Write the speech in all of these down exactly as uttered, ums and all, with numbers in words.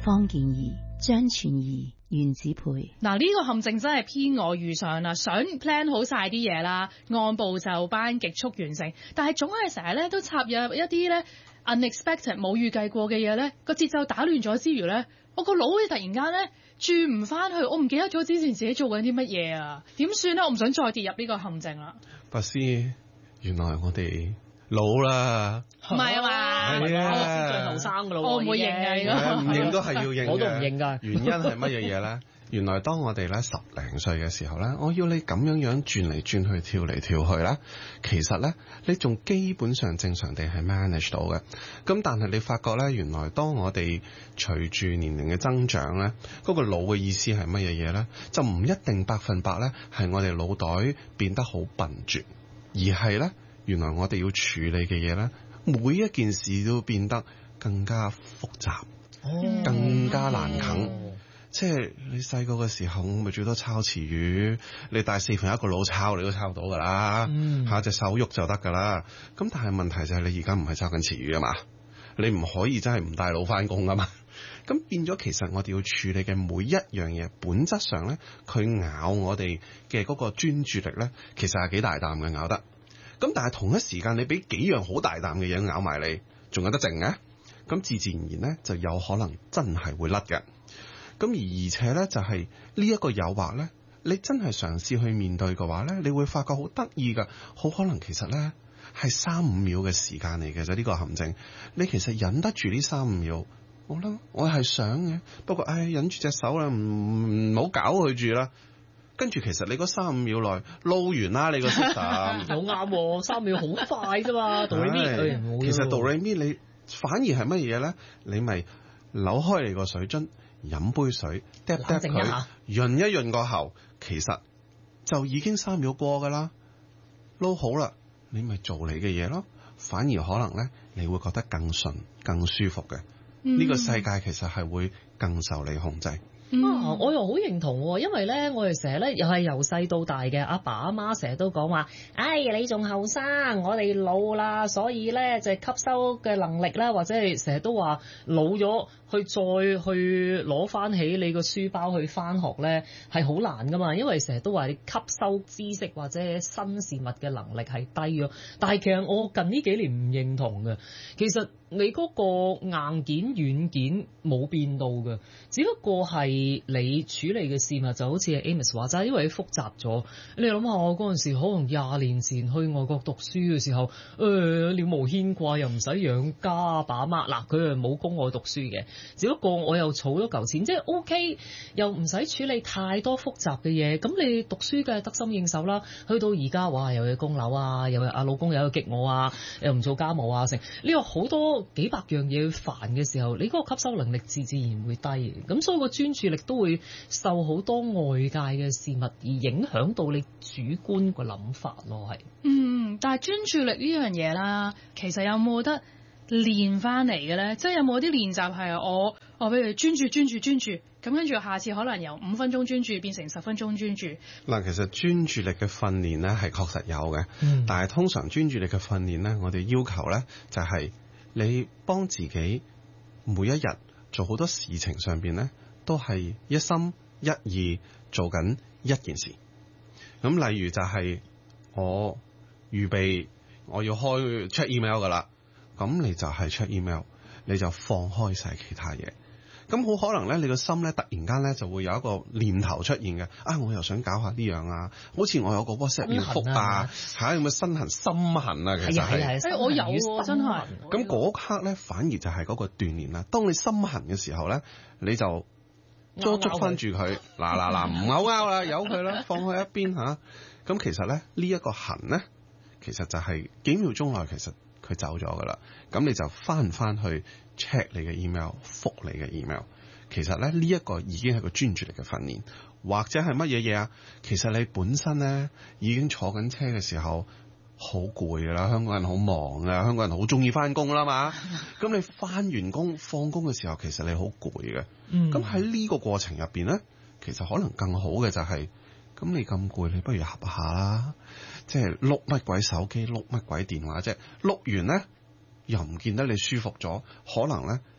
方健儀、張全儀、袁子培。 嗱，呢個陷阱真係偏我遇上啦，想 plan 好晒啲嘢啦，按部就班，極速完成，但係總係成日咧都插入一啲咧 unexpected 冇預計過嘅嘢咧，個節奏打亂咗之餘咧，我個腦會突然間咧轉唔翻去，我唔記得咗之前自己做緊啲乜嘢啊，點算咧？我唔想再跌入呢個陷阱啦。 白師，原來我哋老啦， 唔係啊嘛， 係啊，最後生噶咯， 我唔會認㗎， 唔認都係要認嘅， 我都唔認㗎。 原因係乜嘢嘢咧？原來當我哋咧十零歲嘅時候咧，我要你咁樣樣轉嚟轉去、跳嚟跳去咧，其實咧你仲基本上正常地係 manage 到嘅。咁但係你發覺咧，原來當我哋隨住年齡嘅增長咧，嗰個腦嘅意思係乜嘢嘢咧？就唔一定百分百咧係我哋腦袋變得好笨拙，而係咧原來我哋要處理嘅嘢咧，每一件事都變得更加複雜， 哦、 更加難啃。即係你細個嘅時候，咪最多抄詞語，你帶四分一個腦抄，你都抄到噶啦， 嗯、 下隻手喐就得噶啦。咁但係問題就係你而家唔係抄緊詞語啊嘛，你唔可以真係唔帶腦翻工啊嘛。咁變咗，其實我哋要處理嘅每一樣嘢，本質上咧，佢咬我哋嘅嗰個專注力咧，其實係幾大啖嘅咬得。咁但係同一時間，你俾幾樣好大啖嘅嘢咬埋你，仲有得剩嘅，咁自自然然咧就有可能真係會甩嘅。咁而而且咧，就係呢一個誘惑咧，你真係嘗試去面對嘅話咧，你會發覺好得意噶，好可能其實咧係三五秒嘅時間嚟嘅啫。呢個陷阱，你其實忍得住呢三五秒，好啦，我係想嘅，不過唉，忍住隻手啦，唔唔好搞佢住啦。跟住其實你嗰三五秒內撈完啦，你個 system 好啱，三秒好快啫嘛，杜瑞咪， 其實杜瑞咪你反而係乜嘢咧？你咪扭開你個水樽。飲杯水，嗒嗒佢，潤一潤個喉，其實就已經三秒過噶啦。撈好啦，你咪做你嘅嘢咯。反而可能咧，你會覺得更順、更舒服嘅。呢、嗯、個世界其實係會更受你控制。 嗯、啊！我又好認同喎，因為咧，我哋成日咧又係由細到大嘅，阿爸阿媽成日都講話，哎，你仲後生，我哋老啦，所以咧就係、吸收嘅能力啦，或者係成日都話老咗去再去攞翻起你個書包去翻學咧係好難噶嘛，因為成日都話你吸收知識或者新事物嘅能力係低咗。但係其實我近呢幾年唔認同嘅，其實你嗰個硬件軟件冇變到嘅，只不過係你處理嘅事物就好似 Amos 話齋，因為複雜咗。你諗下我嗰陣時可能廿年前去外國讀書嘅時候，誒、呃、了無牽掛，又唔使養家阿爸阿媽，嗱佢係冇供我讀書嘅，只不過我又儲咗嚿錢，即係 OK， 又唔使處理太多複雜嘅嘢。咁你讀書嘅得心應手啦。去到而家哇，又要供樓啊，又阿老公又要激我啊，又唔做家務啊，成呢個好多幾百樣嘢煩嘅時候，你嗰個吸收能力自自然會低。咁所以個專注力都會受好多外界嘅事物而影響到你主觀個諗法咯，係。 嗯，但係專注力呢樣嘢啦，其實有冇得練翻嚟嘅咧？即係有冇啲練習係我我譬如專注專注專注，咁跟住下次可能由五分鐘專注變成十分鐘專注。 嗱，其實專注力嘅訓練咧係確實有嘅， 嗯、 但係通常專注力嘅訓練咧，我哋要求咧就係、是、你幫自己每一日做好多事情上邊咧，都係一心一意做緊一件事。咁例如就係我預備我要開 check email 噶啦，咁你就係 check email， 你就放開晒其他嘢。咁好可能咧，你個心咧突然間咧就會有一個念頭出現嘅，啊我又想搞下呢樣啊，好似我有個 WhatsApp 要覆啊，嚇有冇身痕心痕啊，其實係， 誒我有喎，真係。 咁嗰刻咧反而就係嗰個鍛鍊啦。當你心痕嘅時候咧，你就捉捉翻住佢，嗱嗱嗱，唔好拗啦，由佢啦，放開一邊嚇。咁其實咧呢一個痕咧，其實就係幾秒鐘內其實佢走咗噶啦。咁你就翻唔翻去 check 你嘅 email， 覆你嘅 email。其實咧呢一個已經係個專注力嘅訓練，或者係乜嘢嘢啊？其實你本身咧已經坐緊車嘅時候好攰噶啦，香港人好忙啊，香港人好中意翻工啦嘛。咁你翻完工放工嘅時候，其實你好攰嘅。咁喺呢個過程入邊咧，其實可能更好嘅就係、是，咁你咁攰，你不如合下啦。即係碌乜鬼手機，碌乜鬼電話啫？碌完咧又唔見得你舒服咗，可能咧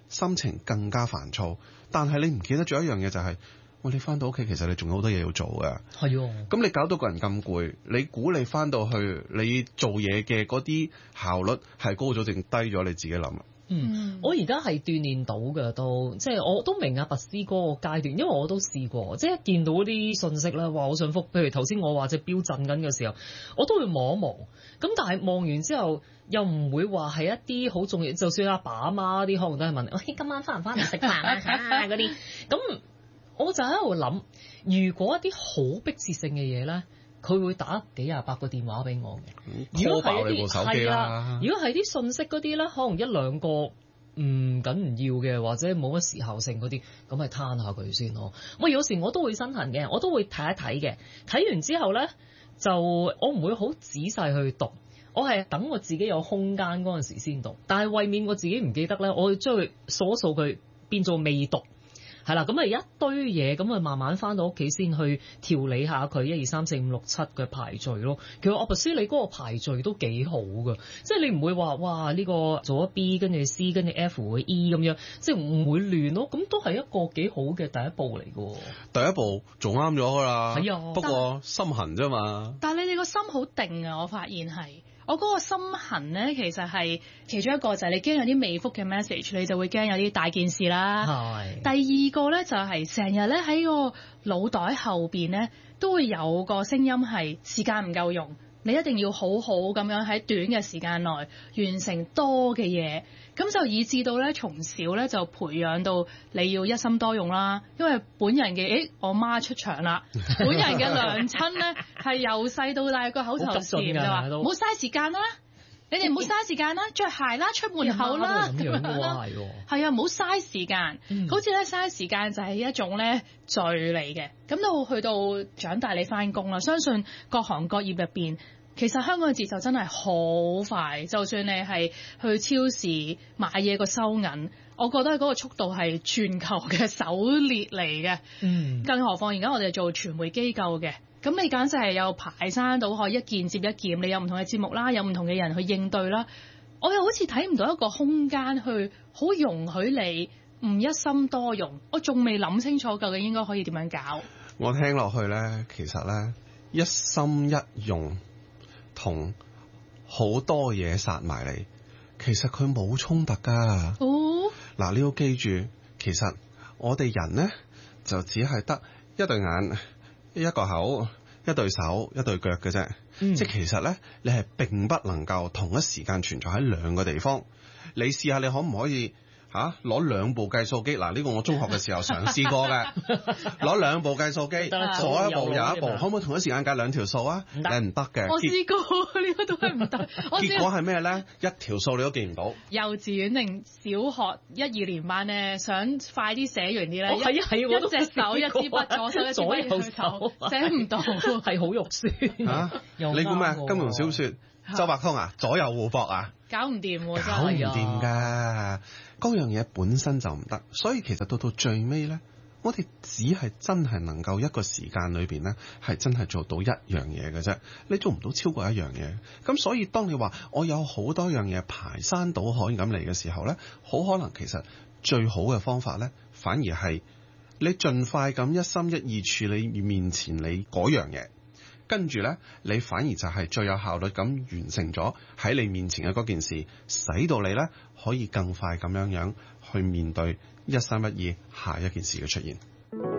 心情更加煩躁。但係你唔記得咗一樣嘢就係、是，喂，你翻到屋企其實你仲有好多嘢要做嘅。 係喎。 咁你搞到個人咁攰，你估你翻到去你做嘢嘅嗰啲效率係高咗定低咗？你自己諗。 嗯，我而家係鍛鍊到嘅，都即係我都明阿拔斯嗰個階段，因為我都試過，即係一見到啲信息咧，話好想覆，譬如頭先我話隻錶震緊嘅時候，我都會望一望。咁但係望完之後，又唔會話係一啲好重要，就算阿爸阿媽啲可能都係問，喂，今晚翻唔翻嚟食飯啊嗰啲。咁我就喺度諗，如果一啲好迫切性嘅嘢咧，佢會打幾廿百個電話俾我嘅。如果係一啲係啊，如果係啲信息嗰啲咧，可能一兩個唔緊唔要嘅，或者冇乜時效性嗰啲，咁咪攤下佢先咯。喂，有時我都會身痕嘅，我都會睇一睇嘅。睇完之後咧，就我唔會好仔細去讀，我係等我自己有空間嗰陣時先讀。但係為免我自己唔記得咧，我會將佢數一數佢變做未讀。係啦，咁啊一堆嘢，咁啊慢慢翻到屋企先去調理下佢一二三四五六七嘅排序咯。其實阿拔斯你嗰個排序都幾好噶，即係你唔會話哇呢個做咗 B 跟住 C 跟住 F 會 E 咁樣，即係唔會亂咯。咁都係一個幾好嘅第一步嚟噶。 第一步做啱咗噶啦， 係啊， 不過心痕啫嘛。 但係你哋個心好定啊，我發現係。我嗰個心痕咧，其實係其中一個就係你驚有啲未覆嘅 message，你就會驚有啲大件事啦。係。第二個咧就係成日咧喺個腦袋後邊咧都會有個聲音係時間唔夠用，你一定要好好咁樣喺短嘅時間內完成多嘅嘢。咁就以至到咧，從小咧就培養到你要一心多用啦。因為本人嘅，誒我媽出場啦，本人嘅娘親咧係由細到大個口頭禪就話，唔好嘥時間啦，你哋唔好嘥時間啦，着鞋啦，出門口啦，咁樣啦，係啊，唔好嘥時間。嗯、好似咧嘥時間就係一種咧罪嚟嘅。咁到去到長大你翻工啦，相信各行各業入邊。其實香港嘅節奏真係好快，就算你係去超市買嘢個收銀，我覺得嗰個速度係全球嘅首列嚟嘅。嗯，更何況而家我哋做傳媒機構嘅，咁你簡直係有排山倒海，一件接一件，你有唔同嘅節目啦，有唔同嘅人去應對啦，我又好似睇唔到一個空間去好容許你唔一心多用，我仲未諗清楚究竟應該可以點樣搞。 我聽落去咧，其實咧一心一用。同好多嘢殺埋嚟，其實佢冇衝突㗎。哦，嗱，你要記住，其實我哋人呢，就只係得一對眼、一個口、一對手、一對腳嘅啫。嗯、即係其實呢，你係並不能夠同一時間存在喺兩個地方。你試下，你可唔可以？嚇攞兩部計數機，嗱、這、呢個我中學嘅時候嘗試過嘅，攞兩部計數機，左一部右一部，可唔可以同一時間計兩條數啊？你唔得嘅。 我試過，呢個都係唔得。 結果係咩咧？一條數你都記唔到。 幼稚園定小學一二年班咧，想快啲寫完啲咧， 係啊係啊， 一隻手一支筆，左手一支筆，右手寫唔到， 係好肉酸。 嚇！你估咩？金庸小説周伯通啊，左右互搏啊， 搞唔掂喎， 搞唔掂㗎。嗰樣嘢本身就唔得，所以其實到到最尾呢，我哋只係真係能夠一個時間裏邊呢，係真係做到一樣嘢嘅啫。你做唔到超過一樣嘢，咁所以當你話我有好多樣嘢排山倒海咁嚟嘅時候呢，好可能其實最好嘅方法呢，反而係你盡快咁一心一意處理面前你嗰樣嘢。跟住呢，你反而就係最有效率咁完成咗喺你面前嘅嗰件事，使到你呢可以更快咁樣樣去面對一心一意下一件事嘅出現。